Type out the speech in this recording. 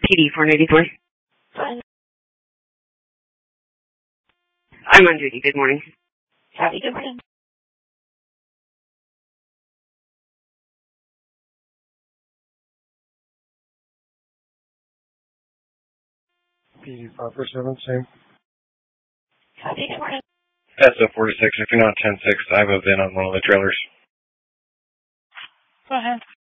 PD 483. Fine. I'm on duty. Good morning. Howdy, good morning. PD 547, same. Howdy, good morning. SO 46, if you're not 10-6, I have a VIN on one of the trailers. Go ahead.